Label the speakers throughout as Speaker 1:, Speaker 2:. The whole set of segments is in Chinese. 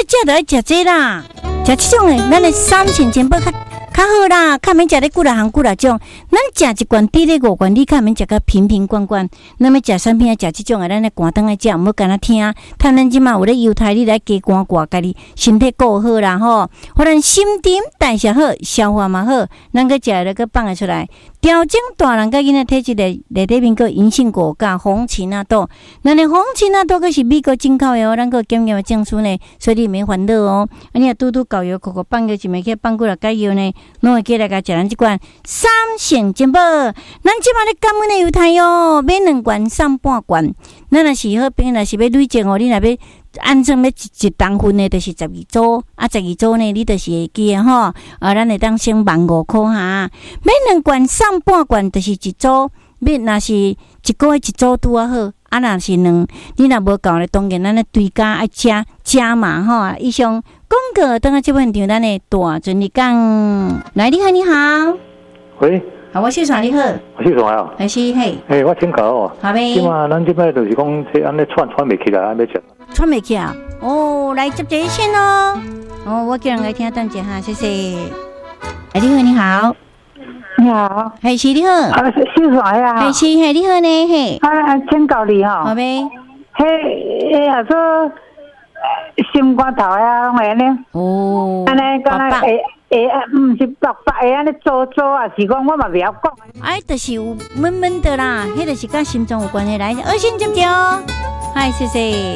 Speaker 1: 食就爱食这啦，食这种诶，咱的3型健保较好啦，较免食咧几啦项几啦种。咱食一罐滴咧5罐，你较免食个瓶瓶罐罐。那么食产品啊，食这种诶，咱咧寒顿来食，毋好干那听。趁咱即马有咧犹太，你来加寒挂，家己身体顾好啦吼。互咱心沉代谢好，消化嘛好，咱个食了个放会出来。调整大人甲囡仔体质内底面个银杏果甲红芩啊豆，咱的红芩啊豆可是美国进口的哦，咱个检验的证书呢，所以你免烦恼哦。啊，你若拄拄搞药，口口放个一枚去放几落解药呢，拢会记来甲食咱即罐3型健保。咱即马咧感恩的犹太哦，买2罐送半罐。咱若是好朋友，若是要累积哦，你若要按算要一当份的，就是12组啊，12组呢，你就是会记的吼。咱会当省15,000块哈。买2罐送半罐，就是一组。买若是一个月一组拄啊好，啊若是2，你若无够咧，当然咱咧追加爱加嘛吼。以上广告等下这份场，咱的大专你讲，来你好你好，
Speaker 2: 喂。
Speaker 1: 好，我谢爽你好，
Speaker 2: 我谢爽啊，
Speaker 1: 还是嘿，
Speaker 2: 嘿，我请教哦，
Speaker 1: 好呗。
Speaker 2: 即嘛，咱即摆就是讲，这安尼喘袂起来，安尼食。
Speaker 1: 喘袂起啊？哦，来接一线哦。哦，我叫人来听等者哈，谢谢。哎，你好，你好。
Speaker 3: 你好，
Speaker 1: 嘿，是你好。
Speaker 3: 谢爽呀。
Speaker 1: 嘿，是嘿，你好呢嘿。
Speaker 3: 请教你吼。
Speaker 1: 好呗。
Speaker 3: 嘿，啊说心肝头呀，安尼。
Speaker 1: 哦。
Speaker 3: 安尼敢若会。毋是白白的安尼做啊，是讲我嘛袂晓讲。
Speaker 1: 哎，就是有闷闷的啦，迄个是甲心脏有关系。来，先接接哦。嗨，谢谢。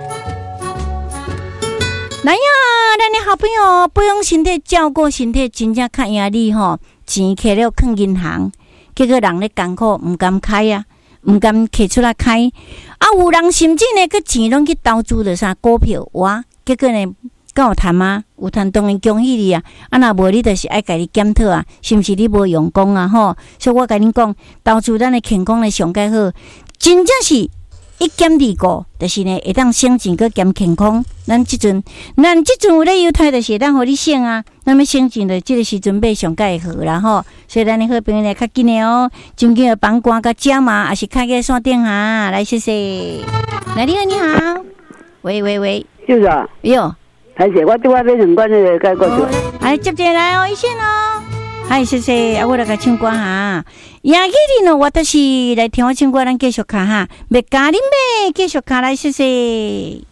Speaker 1: 来呀，咱的好朋友，保养身体、照顾身体，真正较压力吼，钱摕了放银行，结果人咧艰苦，毋敢开啊，毋敢摕出来开。啊，有人甚至呢，个钱拢去投资了啥股票哇，结果呢？敢有赚吗？有赚当然恭喜你啊！啊，若无你就是爱家己检讨啊，是毋是你无用功啊？吼！所以我甲恁讲，投资咱的健康呢上介好，真正是一减二过，就是呢会当省钱佮减健康。咱即阵有咧犹太，就是会当互你省啊。那么省钱的即个时阵买上介好啦吼。所以咱的好朋友呢较紧的哦，真紧的帮瓜甲加码，还是开个线顶哈。来，谢谢。来，你好，你好。喂，
Speaker 4: 就是啊，
Speaker 1: 哟。
Speaker 4: 还是我对我买2罐那个解过去。
Speaker 1: 哎，接进来哦，一线哦。嗨，谢谢，啊，我来甲唱歌哈。也记得呢，我就是来听我唱歌，咱继续看哈。要加恁买，继续看来，谢谢。